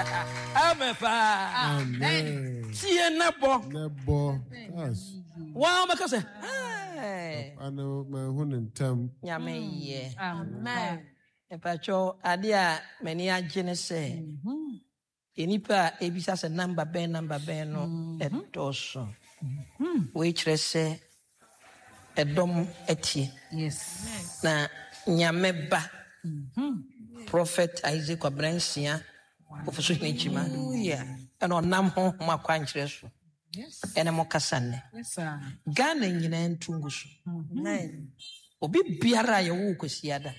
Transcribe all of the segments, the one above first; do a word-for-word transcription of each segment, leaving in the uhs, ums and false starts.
Amen. Amen. See nebo. Nebo. Yes. Wow, because hey. I know my hunin term. Nyame ye. Amen. Epacho adia many a genese. Enipa ebisa se number ben number ben no edoso. We trese edom eti. Yes. Na nyame ba. Prophet Isaac Abransia. Professor Nichima. Yeah. And on nam home makwanchreso. Yes. Ene mokasane. Yes, sir. Ghana nyina ntungusu. Amen. Obi biara ye wo kwasiada.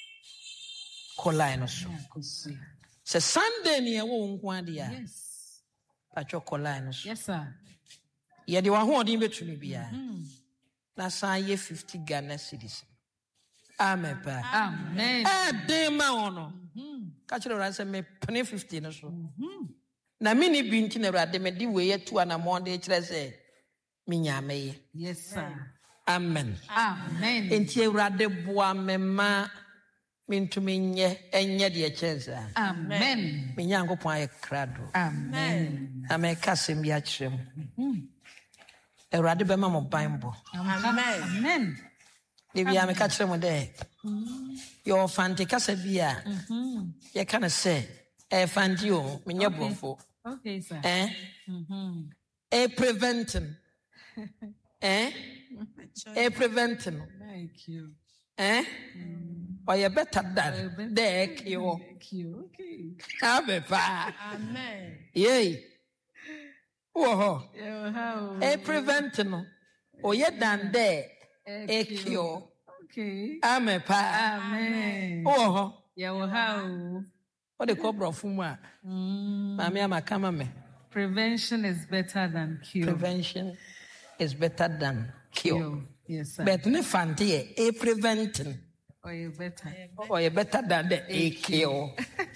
Kolai no so. Se Sunday ni ye wo nko ade a. Yes. Pacho kolai no so. Yes, sir. Ye de wa ho odin betumi bia. Na san ye fifty Ghana cedis. Amen pa. Amen. Eh de ma ono. Ka chiro ran se me pene fifty no so. Na mini binti na rade me di we ye tu ana monde kire se me nyame ye. Yes, sir. Amen. Amen. Enti Ewurade boa me ma mintumi nye enye de chenza. Amen. Me nyankopon aye krado. Amen. Amen kasem bi akyerem. Ewurade be ma mo banbo. Amen. Amen. De bia me ka kyerem de. Yo fante kasa bia. Mhm. Ye kana say e fante o me nye brofo. Okay, sir. Eh? Mhm. E preventing. Eh? E preventing. Thank you. Eh? Mm. Or you better than the cure. Okay. Amen. Amen. Yay. Whoa. How? A preventing. Or yet than there. A cure. Okay. Amen. Amen. Oh. Yeah, how? What the cobra fuma? Mammy, I'm a cameraman. Prevention is better than cure. Prevention is better than cure. Cure. Yes, sir. But ne fanti a preventing. Or you better. Or you better than the a cure.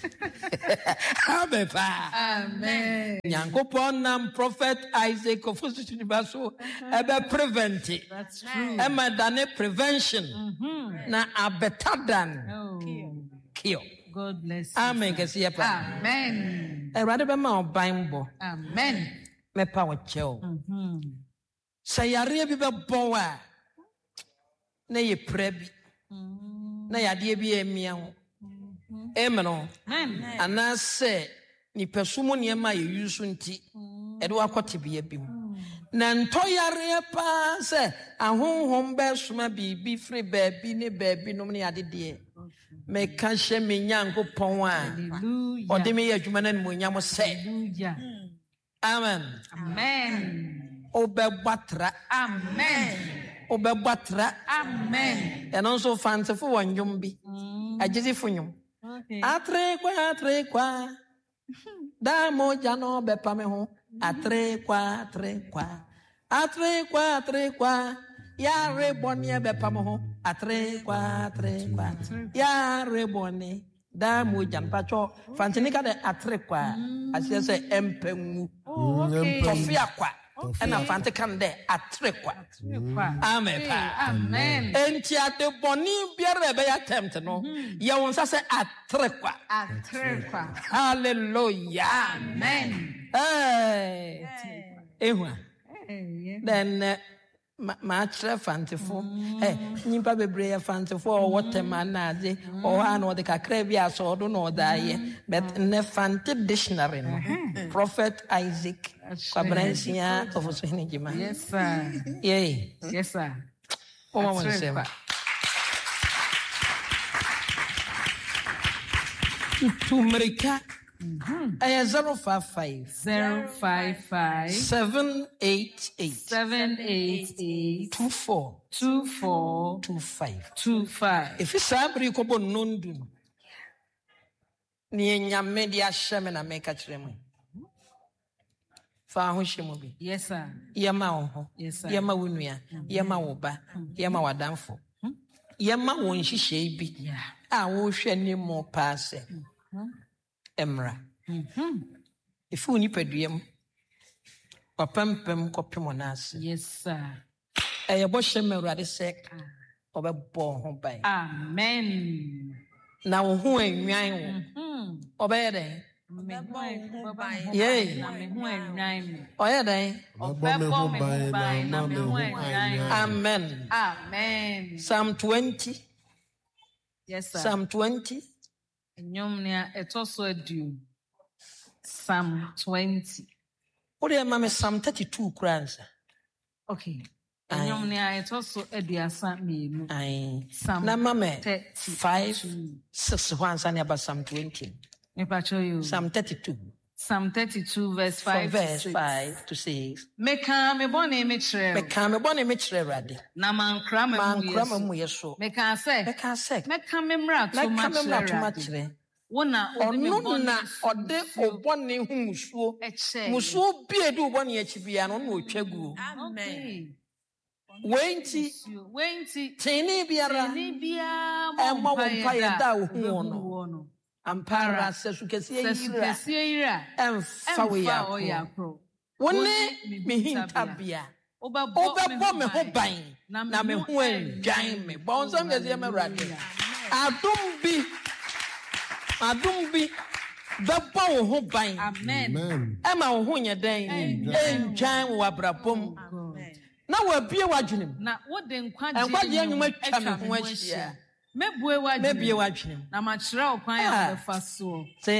Amen. Amen. Nyankopon nam prophet Isaac of Fusubaso ebe prevent it. That's true. Emma dane prevention. Na a better than Oh. cure. God bless you. Amen. Kasi yepa. Amen. E rade be ma obanbo. Amen. Me pa wo cheo. Mhm. Sayare bi be bon a na ye prebi. Na yade bi emia ho. Amen. Amen. Ana se ni pesumo ne ma ye yusu nti e de wakote bia bi mu. Na ntoyare pa se ahonhom be soma bibi free baabi ne baabi no ne yade de. Me ka hye me nyankopon a. Hallelujah. Ode me yadwuma na mo nyam se. Hallelujah. Amen. Amen. Obebatra. Amen. Obebatra. Amen. Eno so fanciful wonwom bi. Agezi funyum. Okay. Atre kwa atre kwa. Da moja no bepa me ho. Atre kwa atre kwa. Atre kwa atre kwa. Ya reboni bepa me ho. Atre kwa atre kwa. Ya reboni. Da moja mpacho. Fantinika de atre kwa. Asiye se empengu. Oh, okay. Tofia kwa. And I found the candle at trekwa. Amen. Amen. And tia de boni biere be attempt no. Ya won say at trekwa. At trekwa. Hallelujah. Amen. Hey. Ehwa. Hey. Then ma tre fantifo. Eh, nyimpa bebre ya fantifo o whatever na de o ha no de kakra bi aso do no da ye. But ne fanti dictionary no. Prophet Isaac Abransia of Osuhinijima. Yes, sir. Yay. Yes, sir. Oh, I want to say. To America, I have zero five five zero five five seven eight eight seven eight eight two four two four two five two five. If it's Sabri Kobo Nundu, Nienya Media Shaman and make a tremor. Fahushimobi. Yes, sir. Yama, yes, sir. Yama Wunia, Yama Woba, Yama Wadamfo. Yama won she shaby. Yeah. I will share any more pass. Emra. If you nip a dream, or pumpum copimonas. Yes, sir. A bosham rather sec or a born by. Amen. Now, who ain't mine? Obey. Yay. Na me ho enwan. Oya dan. Ọbẹ̀bọ̀ mi ho ban na ọma mi ho anyan. Amen. Amen. Psalm twenty. Yes, sir. Psalm twenty. Enyom ne etoso aduo. Psalm twenty. What do you mama Psalm thirty-two crans? Okay. Enyom ne etoso aduasa mienu. Aye. Psalm Na mama thirty. five six one sani about Psalm twenty. Me pacho you. Psalm thirty-two. Psalm thirty-two verse From five verse to six. five to six. Meka me bone me kyerɛ. Meka me bɔne me kyerɛ Awurade. Na mankra me Ma mu nkora ma Yesu. mu yɛ so. Meka sɛ. Meka sɛ. Meka me mmra to Meka ma me mmara to ma kyerɛ. kyerɛ. Wo na ɔde me Ɔno bɔne na su ɔde nsuo ɔbɔne ho musuo. ɛkyɛɛ. Musuo bi a edi ɔbɔne akyi bia no na ɔtwa gu. Amen. Wei nti Wei nti. tene biara Ni biara ɛmmɔ wo mpaeɛ da a wohu wo wɔ no. Ampara sɛ su kɛseɛ Sɛ su yira kɛseɛ yira. ɛmfa wo Ɛmfa ɔyɛ yɛ akoro. akoro. Wo Wo ne ne me me hintabea. Wobɛbɔ Wobɛbɔ me ho ban na me ho ɛndwan me. Bɔ wo nsɛm kɛseɛ ma Awurade. Adom bi adom bi bɛbɔ wo ho ban Amen. Amen. ɛma wo ho nyɛ dɛn ɛndwan wo abrabom na wabie w'adwene mu. Na wode nkwagye Nkwagye nnwuma atwa me atwa ho me ho ahyia. ahyia. Mebue w'adwene Mebie mu. w'adwene mu. Na makyerɛ wo kwan a Ah. wobɛfa soɔ. Sɛ